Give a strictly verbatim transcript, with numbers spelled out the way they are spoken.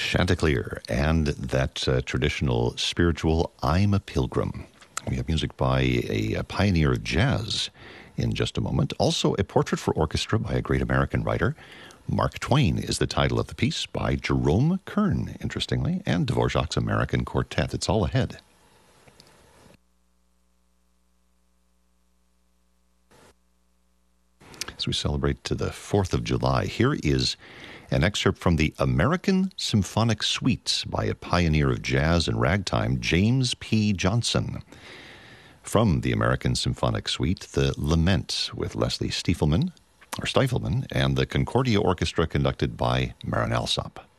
Chanticleer and that uh, traditional spiritual I'm a Pilgrim. We have music by a, a pioneer of jazz in just a moment. Also, a portrait for orchestra by a great American writer. Mark Twain is the title of the piece by Jerome Kern, interestingly, and Dvorak's American Quartet. It's all ahead. As we celebrate to the fourth of July, here is an excerpt from the American Symphonic Suite by a pioneer of jazz and ragtime, James P. Johnson. From the American Symphonic Suite, the Lament with Leslie Stiefelman, or Steifelman, and the Concordia Orchestra conducted by Marin Alsop.